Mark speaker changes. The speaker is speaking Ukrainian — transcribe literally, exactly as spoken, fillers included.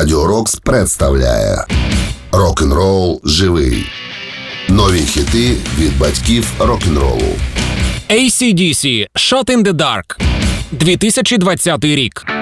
Speaker 1: Радіо Рокс представляє Рок-н-рол живий. Нові хіти від батьків рок-н-ролу.
Speaker 2: ей сі ді сі – Shot in the Dark. дві тисячі двадцятий рік.